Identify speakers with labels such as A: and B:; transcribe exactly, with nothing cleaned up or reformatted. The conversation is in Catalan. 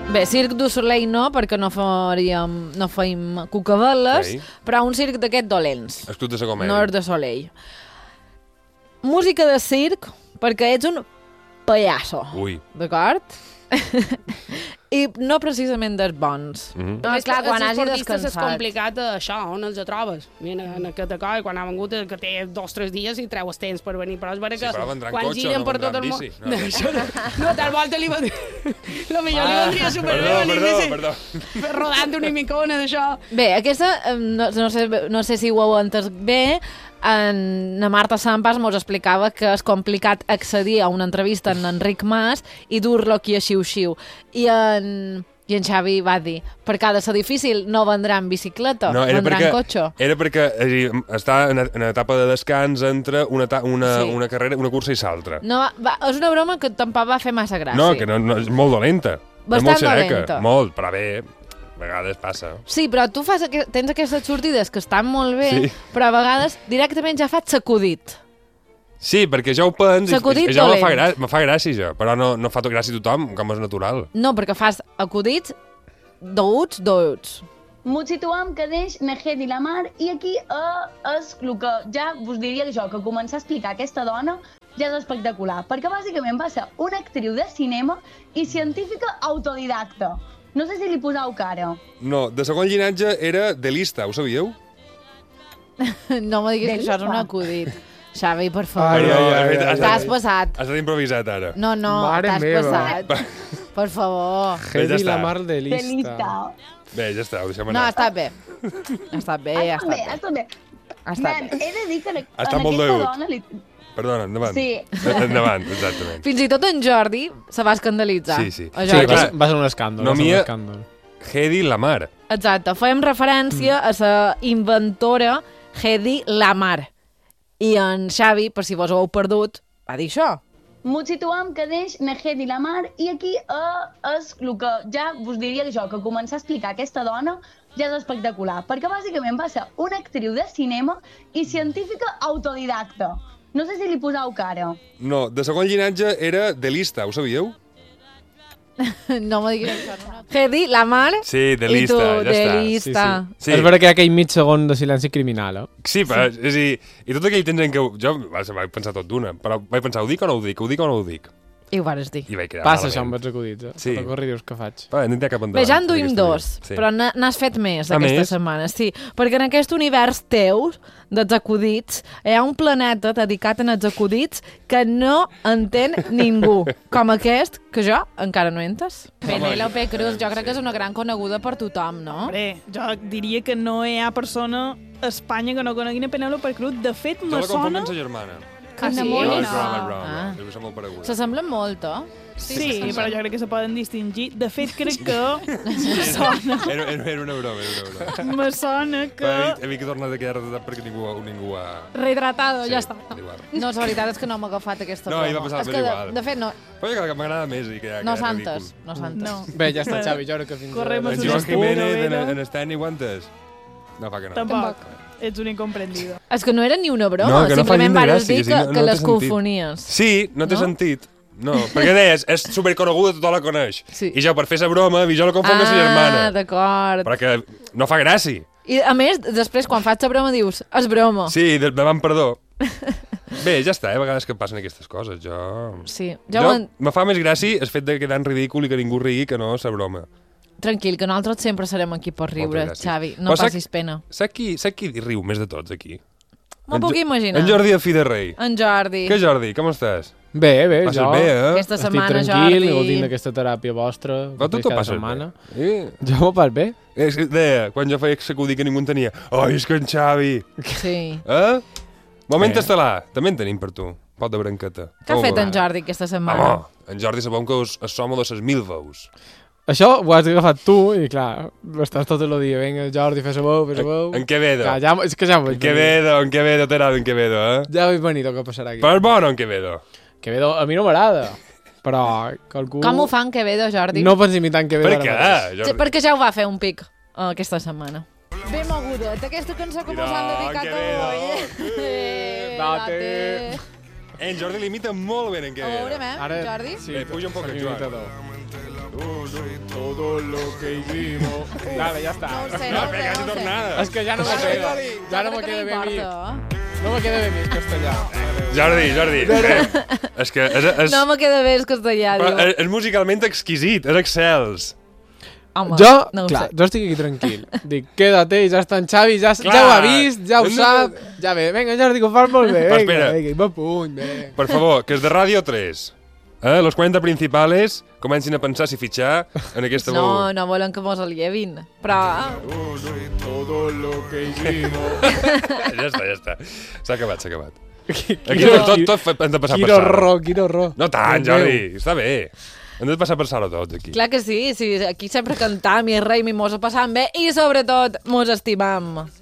A: Bé, Cirque du Soleil no, perquè no faríem, no feim cucaveles,
B: Sí.
A: però un circ d'aquests dolents.
B: El Club de la Comèdia.
A: Nord de Soleil. Música de circ, perquè ets un pallasso.
B: Ui.
A: D'acord? I no precisament dels bons.
B: Mhm.
A: No, és clar, quan
C: els
A: hagi
C: esportistes és
A: descansat.
C: complicat això, on els trobes. Mira, en aquest acord, quan ha vengut, que té dos o tres dies i treu els temps per venir, però és vera
B: Sí,
C: que
B: però vendran
C: quan
B: cotxe,
C: giren
B: no
C: per
B: vendran
C: tot el món...
B: bici.
C: No,
B: No.
C: això no, no tal volta li va dir... Lo millor li vendria superbé
B: Perdó,
C: venir
B: perdó,
C: bici,
B: perdó.
C: rodant una micona d'això.
A: Bé, aquesta, eh, no, no, sé, no sé si ho heu entès bé, en la Marta Sampas mos explicava que és complicat accedir a una entrevista en Enric Mas i dur-lo aquí a xiu-xiu. I en, I en Xavi va dir, perquè ha de ser difícil, no vendran bicicleta,
B: No, era
A: vendran
B: perquè,
A: cotxe.
B: era perquè és a dir, està en, en etapa de descans entre una, ta- una,
A: Sí.
B: una carrera, una cursa i l'altra.
A: No, va, és una broma que tampoc va fer massa gràcia.
B: No, que no, no, és molt dolenta.
A: Bastant
B: és molt xereca,
A: dolenta.
B: Molt, però bé, a vegades passa.
A: Sí, però tu fas aqu tens aquestes sortides que estan molt bé,
B: Sí.
A: però a vegades directament ja fa sacudit.
B: Sí, perquè jo ho pens i,
A: Sacudit
B: i jo me
A: dolent.
B: fa, grà, me fa gràcia, jo, però no, no fa tot gràcia a tothom, com és natural.
A: No, perquè fas acudits douts, douts.
D: Mos situam que deix Nejed i la Mar i aquí eh, és el que ja vos diria que jo, que començar a explicar aquesta dona ja és espectacular, perquè bàsicament va ser una actriu de cinema i científica autodidacta. No sé si li posau cara.
B: No, de segon llinatge era de lista, ho sabíeu?
A: No me diguis que això és un
D: Delifa.
A: acudit. Xavi, per
E: Ai,
A: favor.
B: Perdó,
E: ai,
B: he
E: ai,
B: fet-
E: ai,
B: has
A: T'has
B: estat-
A: passat.
B: Has estat improvisat ara.
A: No, no,
E: Mare
A: t'has
E: meva.
A: passat. Per favor.
B: Bé, ja
E: Heidi la
B: està.
E: Mar de
D: De
E: lista.
D: lista.
B: Bé, ja està, ho deixem
A: No, ha
B: anar.
A: estat bé. Ha estat bé, ha
D: Està bé,
A: estat bé.
D: està bé.
A: Ha estat
D: Nen,
A: bé.
D: he de dir que en,
B: Ha estat
D: en
B: molt
D: aquesta
B: degut.
D: dona li...
B: Perdona, endavant.
D: Sí.
B: Endavant, exactament.
A: Fins i tot en Jordi se va escandalitzar.
B: Sí, sí.
A: O
E: Sí,
A: Jordi.
E: va,
B: clar.
E: va ser un escàndol.
B: No
E: va ser
B: m'hi
E: un
B: ha-
E: escàndol.
B: Hedy Lamar.
A: Exacte, fèiem referència a la inventora Hedy Lamar. I en Xavi, per si vos ho heu perdut, va dir això.
D: Mos situam que deix Nejed i la Mar i aquí eh, és el que ja vos diria que jo, que començar a explicar aquesta dona ja és espectacular, perquè bàsicament va ser una actriu de cinema i científica autodidacta. No sé si li posau cara.
B: No, de segon llinatge era de lista, ho sabíeu?
A: No me diguis això. No. Hedy Lamar
B: Sí, de
A: i
B: lista,
A: tu,
B: ja
A: de
B: està.
A: lista.
B: Sí.
E: És vera que hi ha aquell mig segon de silenci criminal, eh?
B: Sí, però, és a dir, i tot aquell temps en què... ho- Jo va, se vaig pensar tot d'una, però vaig pensar, ho dic o no ho dic, ho dic o no ho dic?
A: I ho vares dir.
B: I vaig quedar
E: Passa això amb
B: malament.
E: els acudits, eh?
B: Sí.
E: Sí. Corri dius que faig.
B: Va, no en té cap endavant.
A: Bé, ja en duim
B: d'aquesta
A: dos,
B: vida. Sí.
A: però n'ha- n'has fet més
B: Ah,
A: aquesta
B: més?
A: setmana, sí. Perquè en aquest univers teu, dels acudits, hi ha un planeta dedicat als acudits que no entén ningú, com aquest, que jo encara no entes. Penélope Cruz, jo crec que és una gran coneguda per tothom, no?
F: Hombre, jo diria que no hi ha persona a Espanya que no conegui a Penélope Cruz. De fet,
B: Jo
F: me
B: la confonc
F: sona...
B: amb sa germana.
A: Ah, sí?
B: No,
D: Enamori,
B: és
D: no.
B: broma, és broma.
A: Ah.
B: És broma molt pareguda.
A: S'assemblen molt, eh?
F: Sí, sí, però jo crec que se poden distingir. De fet, crec que me sona,
B: Era, era, era una broma, era una broma.
F: me sona que...
B: Però he, he vist que tornat a quedar retratat perquè ningú, ningú ha...
A: Retratado, ja està.
B: igual.
A: No, la veritat és que no m'ha agafat aquesta
B: No,
A: broma.
B: i va passar
A: és
B: més
A: que, de,
B: igual.
A: de fet, no,
B: Però jo crec que m'agrada més i que ja
A: no
B: queda
A: santes.
B: ridícul.
A: No santes.
F: No.
E: Bé, ja està,
F: Bueno,
E: Xavi, jo crec que fins
F: correm
E: a...
F: a
B: En
F: una
B: Joan
F: estona,
B: Jiménez, en,
F: però-
B: en Estany, aguantes? No, fa que no.
F: Tampoc. Ets un incomprendido.
A: És que no era ni una broma,
B: No, que no fa
A: simplement
B: gens de
A: vares
B: gràcia,
A: dir
B: sí,
A: que,
B: no- no
A: que
B: té
A: les
B: sentit.
A: confonies.
B: Sí, no té
A: No?
B: sentit. No, perquè deies, és superconeguda, tothom la coneix.
A: Sí.
B: I jo, per fer sa broma, jo la confonc amb sa germana.
A: Ah, d'acord.
B: Però que no fa gràcia.
A: I a més, després, quan faig la broma, dius, és broma.
B: Sí, de- demano perdó. Bé, ja està, eh? a vegades que passen aquestes coses. Jo...
A: Sí.
B: Jo,
A: Jo, jo
B: me fa més gràcia el fet de quedar en ridícul i que ningú rigui que no sa broma.
A: Tranquil, que nosaltres sempre serem aquí per riure,
B: Moltes gràcies.
A: Xavi. No
B: Però sac-
A: passis pena.
B: Saps qui, saps qui riu més de tots, aquí?
A: M'ho
B: En
A: puc
B: Jo-
A: imaginar.
B: En Jordi de Fi de Rei.
A: En Jordi.
B: Què, Jordi? Com estàs?
E: Bé, bé,
B: Passes
E: jo...
B: bé, eh?
A: Aquesta
E: Estic
A: setmana,
E: tranquil,
A: Jordi.
E: gaudint d'aquesta teràpia vostra.
B: Però tu
E: que
B: t'ho
E: cada
B: passes
E: setmana.
B: bé. Eh?
E: Jo m'ho pas bé.
B: És que deia, quan jo feia sacudir que ningú en tenia, oi, és que en Xavi...
A: Sí.
B: Eh? Moment
E: Eh.
B: estel·lar, també en tenim per tu. Pot de branqueta.
A: Què ha
B: Com
A: fet
B: va?
A: en Jordi aquesta setmana?
B: Home, en Jordi sabem que us, es som a les mil veus.
E: Això ho has agafat tu i, clar, estàs tot el dia. Vinga, Jordi, fes-se veu, fes-se veu.
B: En Quevedo.
E: Clar, ja, és que ja ho
B: En
E: vaig venir.
B: Quevedo, en Quevedo, t'agrada en Quevedo, eh?
E: Ja vaig venir el que passarà aquí.
B: Però és bon, en Quevedo.
E: Quevedo, a mi no m'agrada. Però qualcú...
A: Com ho fa en Quevedo, Jordi?
E: No pots imitar en Quevedo
B: Per
E: ara
B: què,
E: mateix.
A: Sí,
B: Jordi?
A: perquè ja ho va fer un pic uh, aquesta setmana. Ben mogudet, aquesta cançó que
B: Mira,
A: mos han dedicat
B: Quevedo.
A: avui. Eh,
B: Date.
A: date.
B: En Jordi l'imita molt bé, en
A: A
B: Quevedo.
A: veure, eh,
E: Ara,
A: Jordi?
E: sí,
B: Bé, puja un poc
E: soc
B: el Joan.
E: imitador. Todo lo que hicimos. Dale, ya está.
A: No ho sé,
B: No,
A: no ho sé,
B: quasi
A: no ho sé.
B: tornada.
E: És que ja no me queda. Ja no me
A: Crec que
E: queda bé a mi.
A: importa.
E: No me queda bé a mi el castellà.
B: Jordi, Jordi. Eh, és que és, és,
A: No me queda bé el castellà,
B: però
A: diu.
B: és, és musicalment exquisit, és excels.
A: Home,
E: Jo,
A: no ho
E: clar,
A: sé.
E: jo estic aquí tranquil. Dic, quédate, ja està en Xavi, ja,
B: Clar.
E: ja ho ha vist, ja ho
B: Hem de-
E: sap. Ja ve, vinga, Jordi, que ho fas molt bé.
B: Però
E: Vinga,
B: espera.
E: vinga, i va puny, bé.
B: Per favor, que és de Radio tres. Eh? Los quaranta principales comencin a pensar si fitxar en aquesta...
A: No, no volen que mos el llevin. Però...
E: Todo lo que hicimos.
B: Ja està, ja està. S'ha acabat, s'ha acabat. Aquí
E: Quino-
B: tot, tot, tot hem de passar per
E: Quino
B: Sara.
E: ro, quino ro.
B: No tant,
E: Déu meu.
B: Jordi, està bé. Hem de passar per Sara tots, aquí.
A: Clar que sí, sí, aquí sempre cantam i rei i mos ho passam bé i sobretot mos estimam.